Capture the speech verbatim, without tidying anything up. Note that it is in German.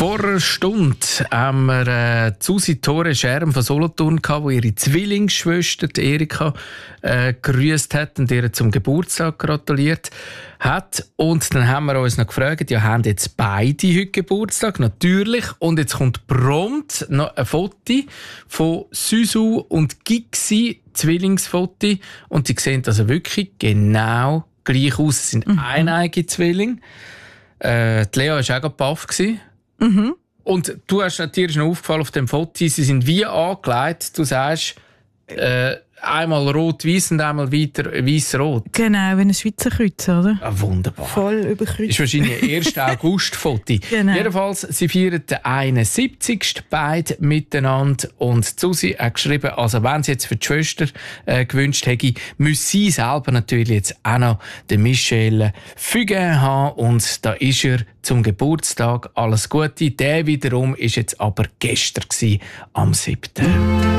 Vor einer Stunde haben wir äh, Susi Tore Scherm von Solothurn gehabt, die ihre Zwillingsschwester die Erika äh, grüßt hat und ihr zum Geburtstag gratuliert hat. Und dann haben wir uns noch gefragt, ja, haben jetzt beide heute Geburtstag? Natürlich. Und jetzt kommt prompt noch ein Foto von Susu und Gixi, Zwillingsfoto. Und sie sehen also wirklich genau gleich aus. Es sind mhm. eineige Zwillinge. Äh, die Lea war auch gerade baff. Mhm. Und du hast, dir ist noch aufgefallen auf dem Foto, sie sind wie angelegt. Du sagst, äh, einmal rot-weiß und einmal weiter weiß-rot. Genau, wie ein Schweizer Kreuz, oder? Ah, wunderbar. Voll überkreuzt. Ist wahrscheinlich ein erster August-Foto. Genau. Jedenfalls, sie feiern den einundsiebzigsten beide miteinander. Und Susi hat geschrieben, also wenn sie jetzt für die Schwester äh, gewünscht hätte, müsse sie selber natürlich jetzt auch noch den Michel Fugain haben. Und da ist er zum Geburtstag. Alles Gute. Der wiederum ist jetzt aber gestern gewesen, am siebten